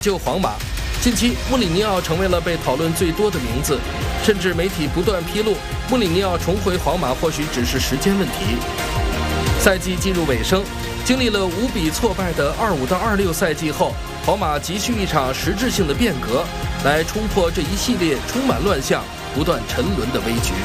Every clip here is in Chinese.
救皇马。近期，穆里尼奥成为了被讨论最多的名字，甚至媒体不断披露，穆里尼奥重回皇马或许只是时间问题。赛季进入尾声，经历了无比挫败的25到26赛季后，皇马急需一场实质性的变革，来冲破这一系列充满乱象、不断沉沦的危局。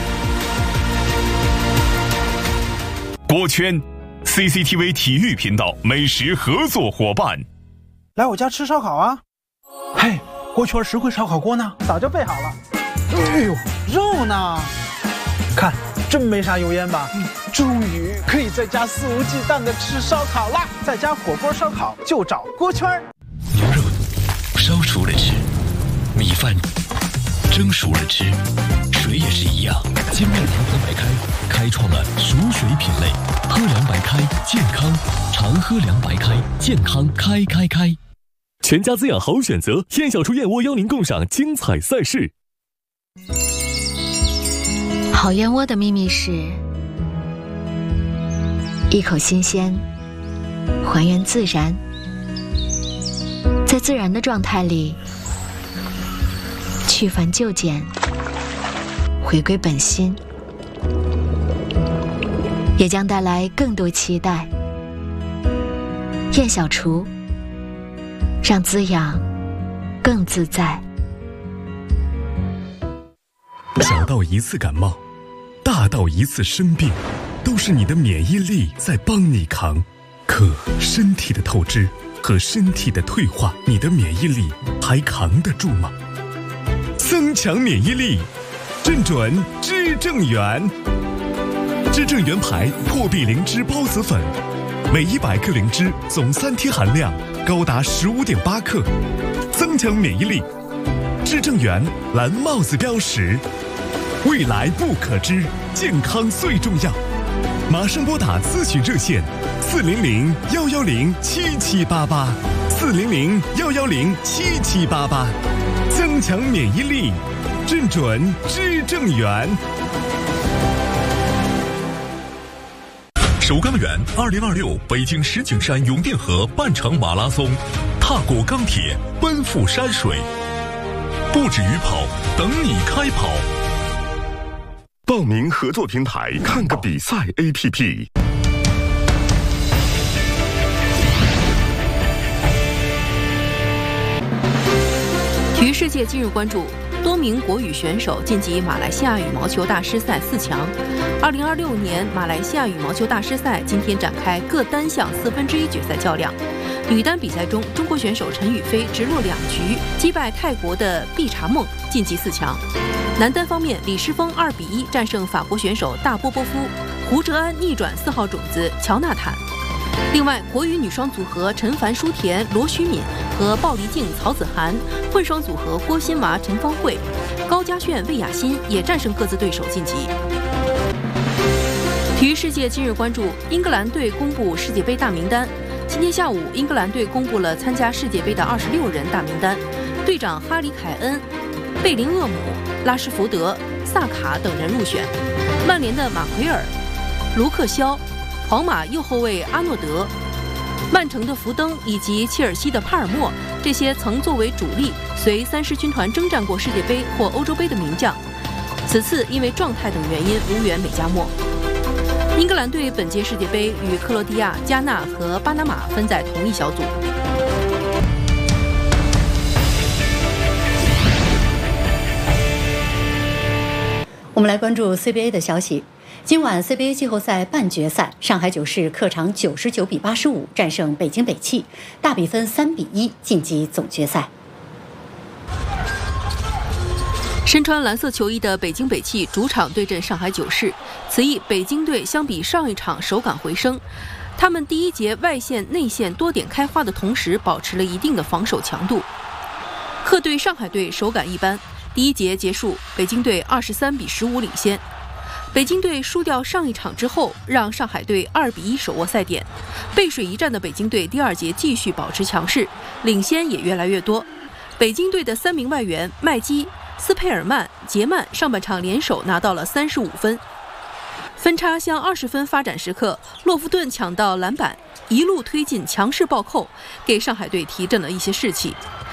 锅圈 CCTV 体育频道美食合作伙伴， 来我家吃烧烤啊！嘿，锅圈实惠烧烤锅呢？早就备好了。哎呦，肉呢？看，真没啥油烟吧？终于可以在家肆无忌惮的吃烧烤啦！在家火锅烧烤就找锅圈。 牛肉烧熟了吃，米饭蒸熟了吃，水也是一样。精酿长河白开开创了熟水品类，喝凉白开健康，常喝凉白开健康开。 全家滋养好选择，燕小厨燕窝邀您共赏精彩赛事。 好燕窝的秘密是一口新鲜，还原自然，在自然的状态里去繁就简，回归本心，也将带来更多期待。燕小厨，让滋养更自在。 小到一次感冒，大到一次生病，都是你的免疫力在帮你扛。可身体的透支和身体的退化，你的免疫力还扛得住吗？增强免疫力，正准知正元。知正元牌破壁灵芝孢子粉，每100克灵芝总3天含量高达15.8克，增强免疫力。知正元蓝帽子标识，未来不可知，健康最重要。马上拨打咨询热线400-110-7788，400-110-7788，增强免疫力，正准知正元。 首钢园2026北京石景山永定河半程马拉松，踏过钢铁，奔赴山水，不止于跑，等你开跑。 报名合作平台，看个比赛 APP。 体育世界今日关注，多名国羽选手晋级马来西亚羽毛球大师赛4强。2026年马来西亚羽毛球大师赛今天展开各单项1/4决赛较量。女单比赛中，中国选手陈雨菲直落2局击败泰国的毕查梦，晋级4强。男单方面，李诗峰2比1战胜法国选手大波波夫，胡哲安逆转4号种子乔纳坦。另外，国羽女双组合陈凡舒田、罗徐敏和鲍黎静、曹子涵，混双组合郭欣娃、陈芳慧、高嘉炫、魏雅欣也战胜各自对手晋级。体育世界今日关注，英格兰队公布世界杯大名单。今天下午，英格兰队公布了参加世界杯的26人大名单，队长哈里凯恩、贝林厄姆、拉什福德、萨卡等人入选。曼联的马奎尔、卢克肖、皇马右后卫阿诺德、曼城的福登以及切尔西的帕尔默，这些曾作为主力随3狮军团征战过世界杯或欧洲杯的名将，此次因为状态等原因无缘美加墨。英格兰队本届世界杯与克罗地亚、加纳和巴拿马分在同一小组。 我们来关注 CBA 的消息。今晚 CBA 季后赛半决赛，上海九市客场99比85战胜北京北汽，大比分3比1晋级总决赛。 身穿蓝色球衣的北京北汽主场对阵上海九市，此役北京队相比上一场手感回升，他们第一节外线内线多点开花的同时，保持了一定的防守强度。客队上海队手感一般，第一节结束，北京队23比15领先。北京队输掉上一场之后，让上海队2比1手握赛点。背水一战的北京队第二节继续保持强势，领先也越来越多。北京队的3名外援麦基、斯佩尔曼、杰曼上半场联手拿到了35分，分差向20分发展时刻，洛夫顿抢到篮板，一路推进强势暴扣，给上海队提振了一些士气。